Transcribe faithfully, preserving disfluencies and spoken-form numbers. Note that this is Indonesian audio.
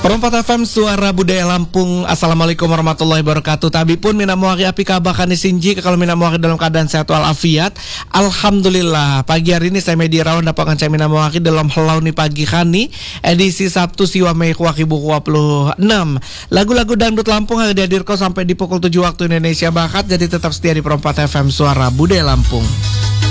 Perempat F M Suara Budaya Lampung. Assalamualaikum warahmatullahi wabarakatuh. Tabi pun mina muaki api kabakan sinji kalau mina muaki dalam keadaan sehat walafiat. Alhamdulillah. Pagi hari ini saya Medi Rawan dapat ngancam mina muaki dalam helau nih pagi kani edisi Sabtu Siwa Mei dua ribu dua puluh enam. Lagu-lagu dangdut Lampung akan dihadirkan sampai di pukul tujuh waktu Indonesia Barat. Jadi tetap setia di Perempat F M Suara Budaya Lampung.